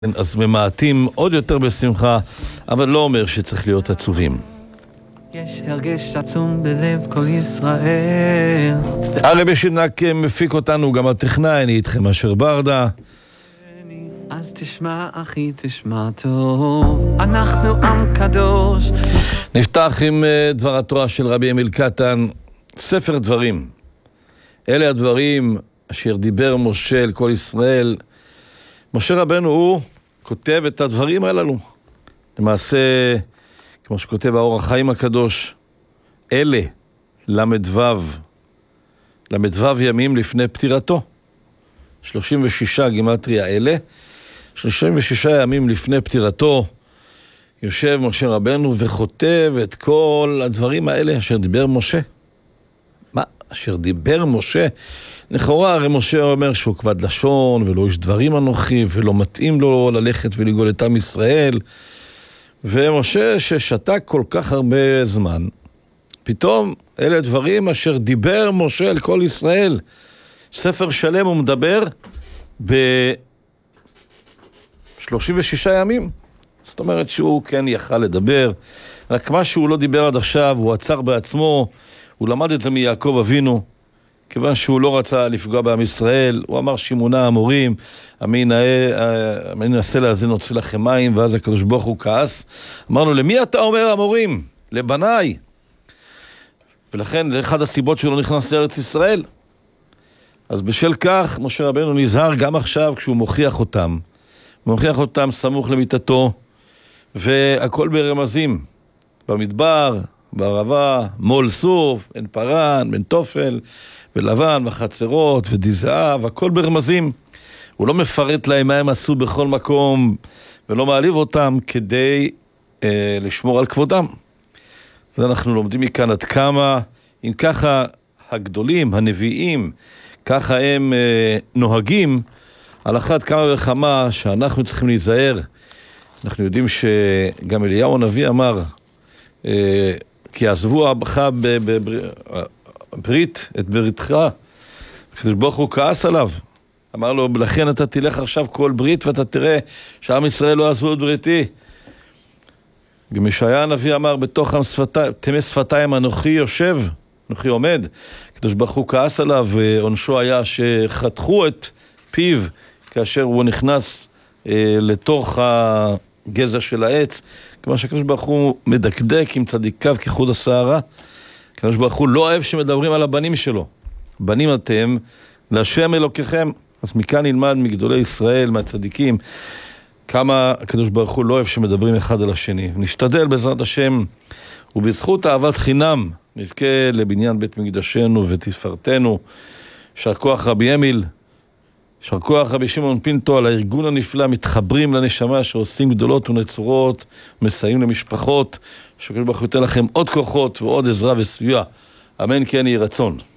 אז ממעטים עוד יותר בשמחה, אבל לא אומר שצריך להיות עצובים. יש הרגש עצום בלב כל ישראל. הרבי שנק מפיק אותנו, גם הטכנאי, אני איתכם אשר ברדה. אז תשמע אחי, תשמע טוב, אנחנו עם קדוש. נפתח עם דבר התורה של רבי אמיל קטן, ספר דברים. אלה הדברים אשר דיבר משה אל כל ישראל. משה רבנו הוא כותב את הדברים הללו. למעשה, כמו שכותב האור החיים הקדוש, אלה למדוו ימים לפני פטירתו. 36 גימטריה אלה, 36 ימים לפני פטירתו, יושב משה רבנו וכותב את כל הדברים האלה אשר דיבר משה. מה? אשר דיבר משה? לכאורה הרי משה אומר שהוא כבד לשון ולא איש דברים אנוכי ולא מתאים לו ללכת ולגאול את עם ישראל. ומשה ששתק כל כך הרבה זמן, פתאום אלה דברים אשר דיבר משה אל כל ישראל. ספר שלם הוא מדבר ב-36 ימים. זאת אומרת שהוא כן יכל לדבר, רק מה שהוא לא דיבר עד עכשיו, הוא עצר בעצמו, הוא למד את זה מיעקב אבינו, כיוון שהוא לא רצה לפגוע בעם ישראל, הוא אמר שימונה המורים, אני אנסה להזין הוציא לכם מים, ואז הקדוש ברוך הוא כעס, אמרנו, למי אתה אומר המורים? לבניי. ולכן זה אחד הסיבות שלא נכנס לארץ ישראל. אז בשל כך משה רבנו נזהר גם עכשיו כשהוא מוכיח אותם. הוא מוכיח אותם סמוך למיטתו, והכל ברמזים. במדבר, בערבה, מול סוף, אין פרן, אין תופל, ולבן, וחצרות, ודיזהב, הכל ברמזים. הוא לא מפרט להם מה הם עשו בכל מקום, ולא מעליב אותם כדי לשמור על כבודם. אז אנחנו לומדים מכאן עד כמה, אם ככה הגדולים, הנביאים, ככה הם נוהגים, על אחת כמה וכמה שאנחנו צריכים להיזהר. אנחנו יודעים שגם אליהו הנביא אמר, כי עזבו עבך ברית, את בריתך, הקדוש ברוך הוא כעס עליו. אמר לו, לכן אתה תלך עכשיו כל ברית ואתה תראה שעם ישראל לא עזבו את בריתי. גם ישעיה הנביא אמר, בתוך תמי שפתיים אנוכי יושב, אנוכי עומד. הקדוש ברוך הוא כעס עליו, ועונשו היה שחתכו את פיו כאשר הוא נכנס לתוך הגזע של העץ. כמו שהקדוש ברוך הוא מדקדק עם צדיקיו כחוד השערה. הקדוש ברוך הוא לא אוהב שמדברים על הבנים שלו. בנים אתם להשם אלוקיכם. אז מכאן נלמד מגדולי ישראל, מהצדיקים, כמה הקדוש ברוך הוא לא אוהב שמדברים אחד על השני. נשתדל בעזרת השם, ובזכות אהבת חינם, נזכה לבניין בית מקדשנו ותפארתנו. יישר כוח רבי אמיל, יישר כוח רבי שמעון פינטו על הארגון הנפלא, מתחברים לנשמה שעושים גדולות ונצורות, מסייעים למשפחות, שהקדוש ברוך הוא ייתן לכם עוד כוחות ועוד עזרה וסיוע. אמן כן יהי רצון.